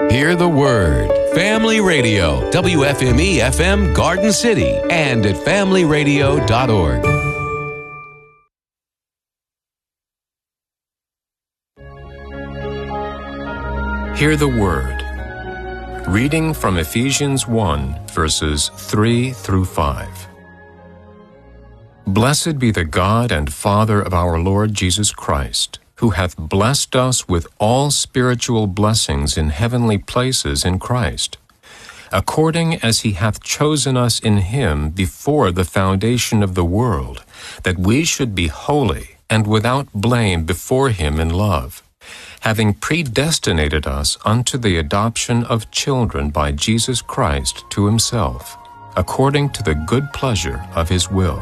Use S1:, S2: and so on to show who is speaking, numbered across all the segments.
S1: Hear the Word. Family Radio, WFME-FM Garden City, and at familyradio.org.
S2: Hear the Word. Reading from Ephesians 1, verses 3 through 5. Blessed be the God and Father of our Lord Jesus Christ, who hath blessed us with all spiritual blessings in heavenly places in Christ, according as he hath chosen us in him before the foundation of the world, that we should be holy and without blame before him in love, having predestinated us unto the adoption of children by Jesus Christ to himself, according to the good pleasure of his will.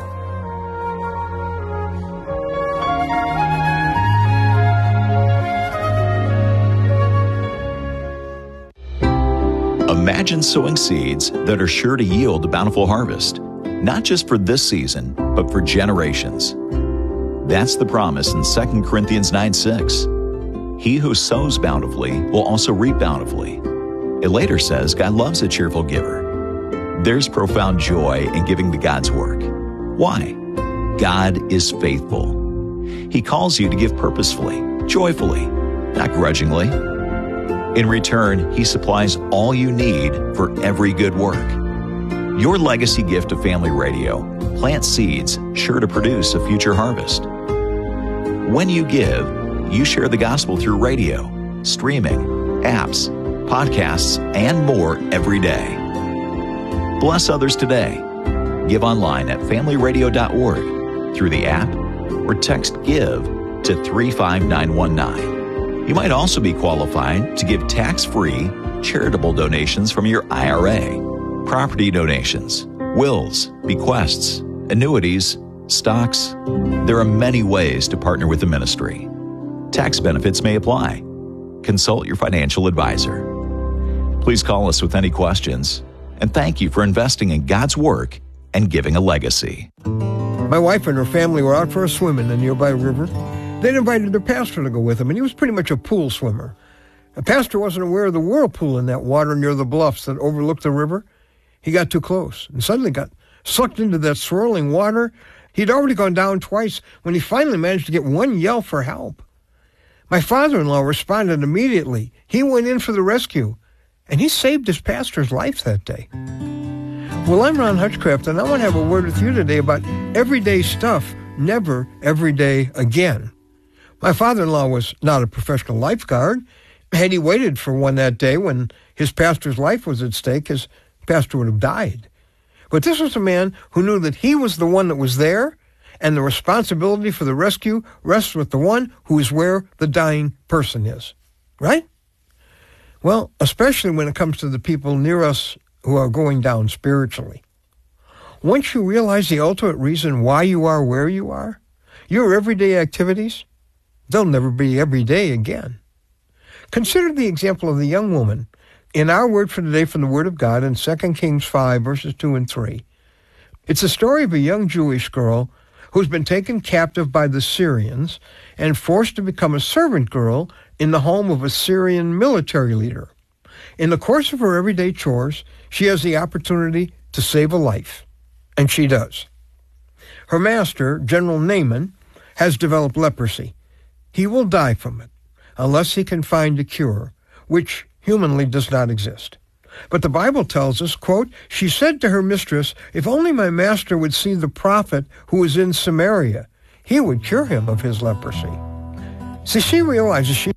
S3: Imagine sowing seeds that are sure to yield a bountiful harvest, not just for this season, but for generations. That's the promise in 2 Corinthians 9:6. He who sows bountifully will also reap bountifully. It later says God loves a cheerful giver. There's profound joy in giving to God's work. Why? God is faithful. He calls you to give purposefully, joyfully, not grudgingly. In return, he supplies all you need for every good work. Your legacy gift to Family Radio plants seeds sure to produce a future harvest. When you give, you share the gospel through radio, streaming, apps, podcasts, and more every day. Bless others today. Give online at familyradio.org through the app or text GIVE to 35919. You might also be qualified to give tax-free charitable donations from your IRA, property donations, wills, bequests, annuities, stocks. There are many ways to partner with the ministry. Tax benefits may apply. Consult your financial advisor. Please call us with any questions, and thank you for investing in God's work and giving a legacy.
S4: My wife and her family were out for a swim in the nearby river. They'd invited their pastor to go with them, and he was pretty much a pool swimmer. The pastor wasn't aware of the whirlpool in that water near the bluffs that overlooked the river. He got too close and suddenly got sucked into that swirling water. He'd already gone down twice when he finally managed to get one yell for help. My father-in-law responded immediately. He went in for the rescue, and he saved his pastor's life that day. Well, I'm Ron Hutchcraft, and I want to have a word with you today about everyday stuff, never everyday again. My father-in-law was not a professional lifeguard. Had he waited for one that day when his pastor's life was at stake, his pastor would have died. But this was a man who knew that he was the one that was there, and the responsibility for the rescue rests with the one who is where the dying person is. Right? Well, especially when it comes to the people near us who are going down spiritually. Once you realize the ultimate reason why you are where you are, your everyday activities, they'll never be every day again. Consider the example of the young woman in our word for today from the Word of God in 2 Kings 5, verses 2 and 3. It's the story of a young Jewish girl who's been taken captive by the Syrians and forced to become a servant girl in the home of a Syrian military leader. In the course of her everyday chores, she has the opportunity to save a life, and she does. Her master, General Naaman, has developed leprosy. He will die from it unless he can find a cure, which humanly does not exist. But the Bible tells us, quote, she said to her mistress, if only my master would see the prophet who is in Samaria, he would cure him of his leprosy. See, she realizes she's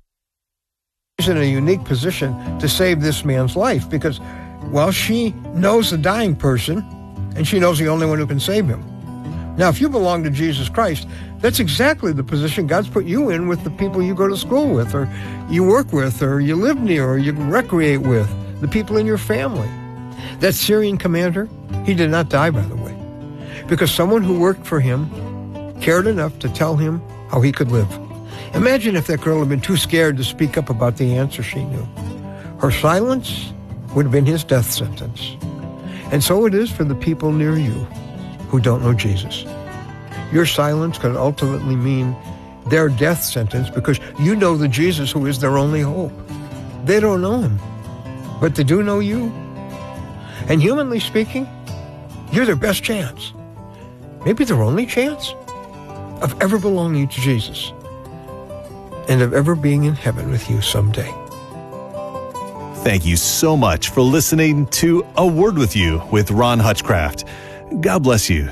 S4: in a unique position to save this man's life because, well, she knows the dying person and she knows the only one who can save him. Now, if you belong to Jesus Christ, that's exactly the position God's put you in with the people you go to school with, or you work with, or you live near, or you recreate with, the people in your family. That Syrian commander, he did not die, by the way, because someone who worked for him cared enough to tell him how he could live. Imagine if that girl had been too scared to speak up about the answer she knew. Her silence would have been his death sentence. And so it is for the people near you who don't know Jesus. Your silence could ultimately mean their death sentence because you know the Jesus who is their only hope. They don't know him. but they do know you. And humanly speaking, you're their best chance, maybe their only chance, of ever belonging to Jesus and of ever being in heaven with you someday.
S5: Thank you so much for listening to A Word With You with Ron Hutchcraft. God bless you.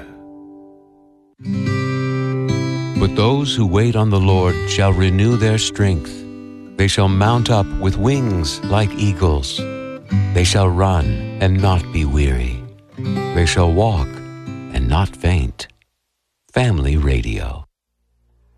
S1: But those who wait on the Lord shall renew their strength. They shall mount up with wings like eagles. They shall run and not be weary. They shall walk and not faint. Family Radio.